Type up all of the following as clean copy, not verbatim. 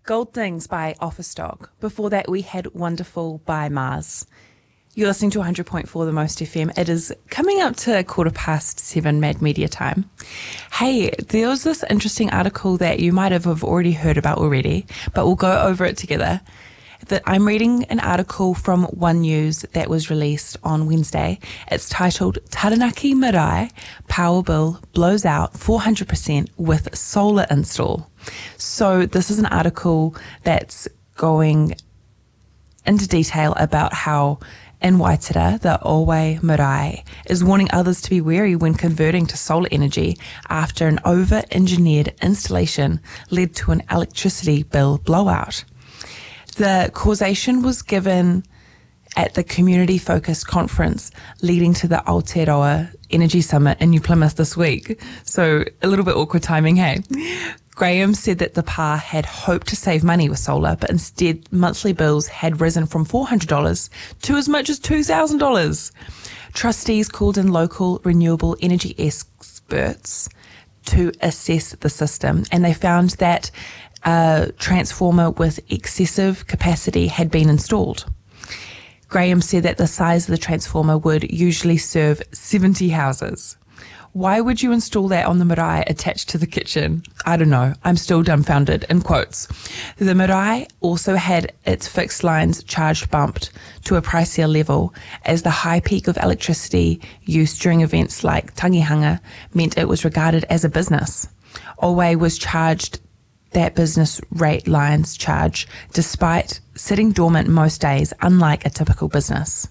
Gold Things by Office Dog. Before that, we had Wonderful by Mars. You're listening to 100.4 The Most FM. It is coming up to 7:15 Mad Media time. Hey, there was this interesting article that you might have already heard about already, but we'll go over it together. That I'm reading an article from One News that was released on Wednesday. It's titled Taranaki Marae Power Bill Blows Out 400% with Solar Install. So this is an article that's going into detail about how in Waitara, the Owe Marae is warning others to be wary when converting to solar energy after an over-engineered installation led to an electricity bill blowout. The causation was given at the community-focused conference leading to the Aotearoa Energy Summit in New Plymouth this week. So a little bit awkward timing, hey? Graham said that the PA had hoped to save money with solar, but instead monthly bills had risen from $400 to as much as $2,000. Trustees called in local renewable energy experts to assess the system, and they found that a transformer with excessive capacity had been installed. Graham said that the size of the transformer would usually serve 70 houses. Why would you install that on the marae attached to the kitchen? I don't know. I'm still dumbfounded, in quotes. The marae also had its fixed lines charge bumped to a pricier level as the high peak of electricity use during events like Tangihanga meant it was regarded as a business. Owe was charged that business rate lines charge despite sitting dormant most days, unlike a typical business.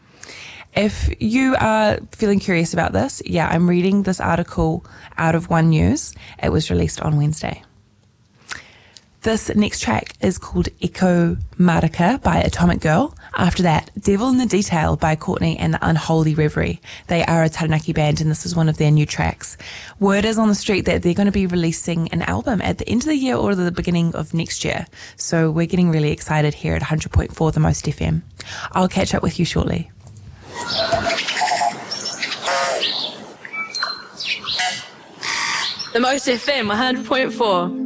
If you are feeling curious about this, I'm reading this article out of One News. It was released on Wednesday. This next track is called Echo Marika by Atomic Girl. After that, Devil in the Detail by Courtney and the Unholy Reverie. They are a Taranaki band and this is one of their new tracks. Word is on the street that they're going to be releasing an album at the end of the year or the beginning of next year. So we're getting really excited here at 100.4 The Most FM. I'll catch up with you shortly. The Most FM 100.4.